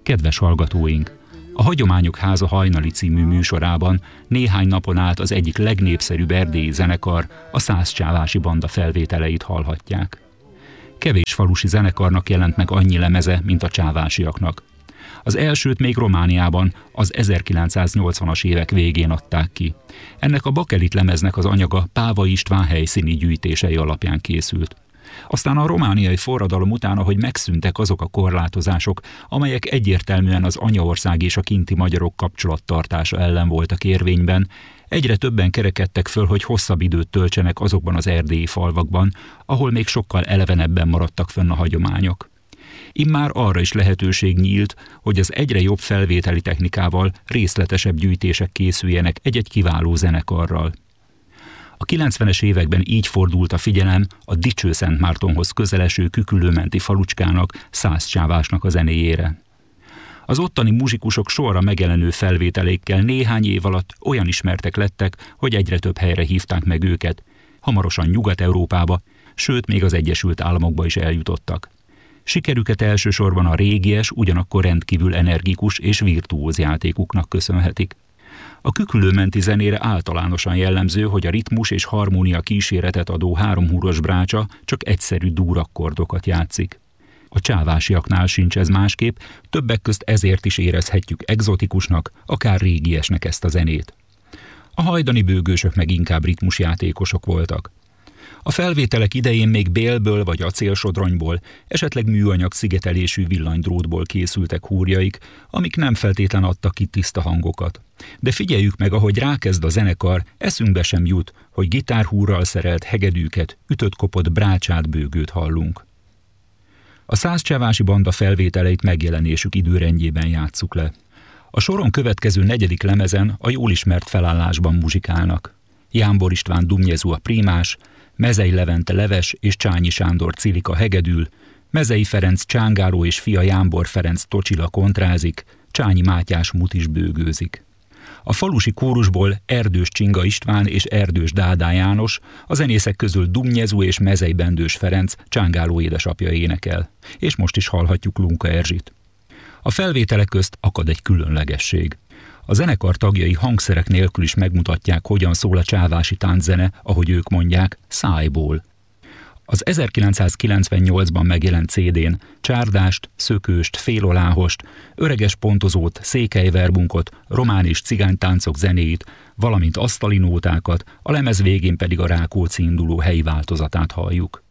Kedves hallgatóink! A Hagyományok Háza hajnali című műsorában néhány napon át az egyik legnépszerűbb erdélyi zenekar, a Szászcsávási Banda felvételeit hallhatják. Kevés falusi zenekarnak jelent meg annyi lemeze, mint a csávásiaknak. Az elsőt még Romániában az 1980-as évek végén adták ki. Ennek a bakelit lemeznek az anyaga Páva István helyszíni gyűjtései alapján készült. Aztán a romániai forradalom után, ahogy megszűntek azok a korlátozások, amelyek egyértelműen az anyaország és a kinti magyarok kapcsolattartása ellen voltak érvényben, egyre többen kerekedtek föl, hogy hosszabb időt töltsenek azokban az erdélyi falvakban, ahol még sokkal elevenebben maradtak fönn a hagyományok. Immár arra is lehetőség nyílt, hogy az egyre jobb felvételi technikával részletesebb gyűjtések készüljenek egy-egy kiváló zenekarral. A 90-es években így fordult a figyelem a Dicsőszentmártonhoz közeleső Küküllő-menti falucskának, Szászcsávásnak a zenéjére. Az ottani muzsikusok sorra megjelenő felvételékkel néhány év alatt olyan ismertek lettek, hogy egyre több helyre hívták meg őket, hamarosan Nyugat-Európába, sőt még az Egyesült Államokba is eljutottak. Sikerüket elsősorban a régies, ugyanakkor rendkívül energikus és virtuóz játékuknak köszönhetik. A Küküllő-menti zenére általánosan jellemző, hogy a ritmus és harmónia kíséretet adó háromhúros brácsa csak egyszerű dúrakkordokat játszik. A csávásiaknál sincs ez másképp, többek közt ezért is érezhetjük egzotikusnak, akár régiesnek ezt a zenét. A hajdani bőgősök meg inkább ritmusjátékosok voltak. A felvételek idején még bélből vagy acélsodronyból, esetleg műanyag szigetelésű villanydrótból készültek húrjaik, amik nem feltétlen adtak ki tiszta hangokat. De figyeljük meg, ahogy rákezd a zenekar, eszünkbe sem jut, hogy gitárhúrral szerelt hegedűket, ütött-kopott brácsát, bőgőt hallunk. A Szászcsávási Banda felvételeit megjelenésük időrendjében játsszuk le. A soron következő 4. lemezen a jól ismert felállásban muzsikálnak. Jámbor István Dumnyezu a prímás, Mezei Levente leves és Csányi Sándor Cilika hegedül, Mezei Ferenc csángáló és fia Jámbor Ferenc tocsila kontrázik, Csányi Mátyás mutis bőgőzik. A falusi kórusból Erdős Csinga István és Erdős Dádá János, a zenészek közül Dumnyezu és Mezei Bendős Ferenc csángáló édesapja énekel, és most is hallhatjuk Lunka Erzsit. A felvételek közt akad egy különlegesség. A zenekar tagjai hangszerek nélkül is megmutatják, hogyan szól a csávási tánczene, ahogy ők mondják, szájból. Az 1998-ban megjelent CD-n csárdást, szökőst, féloláhost, öreges pontozót, székelyverbunkot, román és cigánytáncok zenéit, valamint asztalinótákat, a lemez végén pedig a Rákóczi induló helyi változatát halljuk.